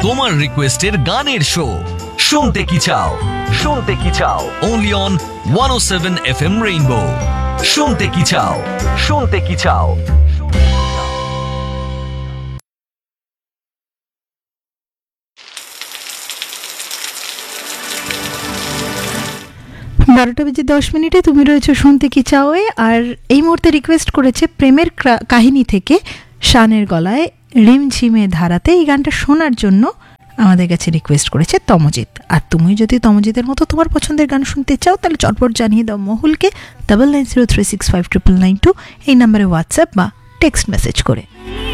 তোমার রিকোয়েস্টের গানের শো শুনতে কি চাও, শুনতে কি চাও, অনলি অন 107 FM রেইনবো। শুনতে কি চাও, শুনতে কি চাও। 12:10 তুমি রয়েছো শুনতে কি চাও এ। আর এই মুহূর্তে রিকোয়েস্ট করেছে প্রেমের কাহিনী থেকে শানের গলায় রিমঝিমে ধারাতে, এই গানটা শোনার জন্য আমাদের কাছে রিকোয়েস্ট করেছে তমজিৎ। আর তুমি যদি তমজিতের মতো তোমার পছন্দের গান শুনতে চাও তাহলে চটপট জানিয়ে দাও মহুলকে 9903659992 এই নাম্বারে হোয়াটসঅ্যাপ বা টেক্সট মেসেজ করে।